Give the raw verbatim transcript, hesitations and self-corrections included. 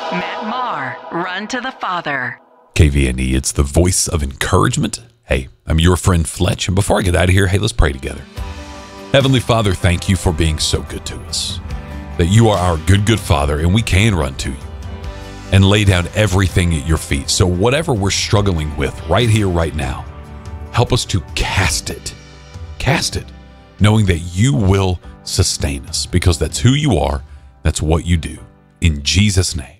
Matt Maher, Run to the Father. K V N E, it's the voice of encouragement. Hey, I'm your friend Fletch, and before I get out of here, hey, let's pray together. Heavenly Father, thank you for being so good to us, that you are our good, good Father, and we can run to you and lay down everything at your feet. So whatever we're struggling with right here, right now, help us to cast it, cast it, knowing that you will sustain us, because that's who you are, that's what you do. In Jesus' name.